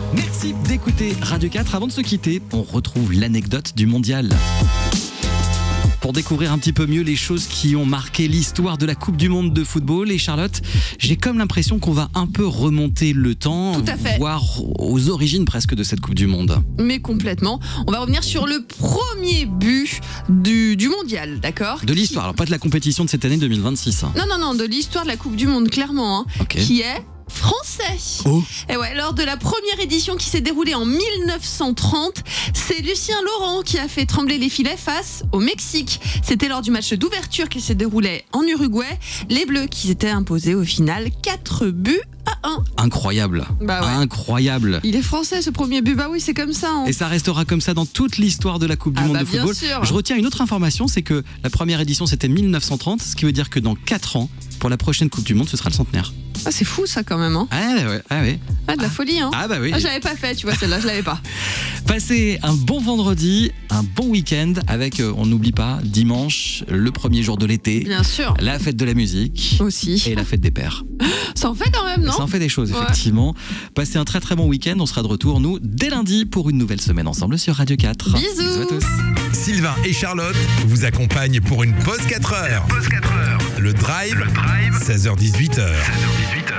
Merci d'écouter Radio 4. Avant de se quitter, on retrouve l'anecdote du mondial. Pour découvrir un petit peu mieux les choses qui ont marqué l'histoire de la Coupe du Monde de football. Et Charlotte, j'ai comme l'impression qu'on va un peu remonter le temps, Tout à fait. voire aux origines presque de cette Coupe du Monde. Mais complètement. On va revenir sur le premier but du mondial, d'accord ? De l'histoire, alors pas de la compétition de cette année 2026. Hein. Non, de l'histoire de la Coupe du Monde, clairement. Ok. Qui est français. Oh. Et ouais, lors de la première édition qui s'est déroulée en 1930, c'est Lucien Laurent qui a fait trembler les filets face au Mexique. C'était lors du match d'ouverture qui s'est déroulé en Uruguay. Les Bleus qui s'étaient imposés au final 4-1. Incroyable. Bah ouais. Incroyable. Il est français ce premier but, bah oui, c'est comme ça. Hein. Et ça restera comme ça dans toute l'histoire de la Coupe du Monde de bien football. sûr. Je retiens une autre information, c'est que la première édition c'était 1930, ce qui veut dire que dans 4 ans, pour la prochaine Coupe du Monde, ce sera le centenaire. Ah, c'est fou ça quand même. Hein. Ah ouais. Ah, de la folie. Hein. Ah bah oui. Ah, je l'avais pas fait, tu vois, celle-là, je l'avais pas. Passez un bon vendredi, un bon week-end avec, on n'oublie pas, dimanche, le premier jour de l'été, Bien sûr. la fête de la musique Aussi. et la fête des pères. Ça en fait quand même, non ? Ça en fait des choses, Ouais. effectivement. Passez un très très bon week-end. On sera de retour, nous, dès lundi pour une nouvelle semaine ensemble sur Radio 4. Bisous. à tous. Sylvain et Charlotte vous accompagnent pour une pause 4 heures. Le Drive, 16h-18h.